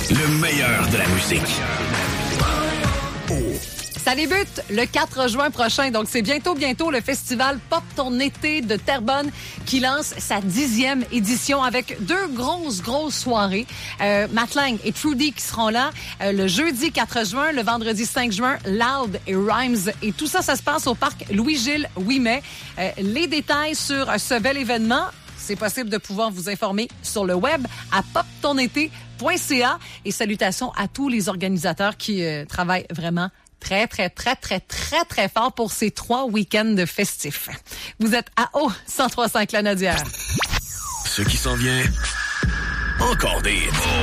Le meilleur de la musique. Ça débute le 4 juin prochain, donc c'est bientôt le festival Pop ton été de Terrebonne qui lance sa 10e édition avec deux grosses soirées. Matt Lang et Trudy qui seront là le jeudi 4 juin, le vendredi 5 juin, Loud et Rhymes. Et tout ça, ça se passe au parc Louis-Gilles 8 mai. Les détails sur ce bel événement, c'est possible de pouvoir vous informer sur le web à poptonété.ca. Et salutations à tous les organisateurs qui travaillent vraiment très fort pour ces 3 week-ends festifs. Vous êtes à haut 103.5 La Nodière. Ce qui s'en vient, encore des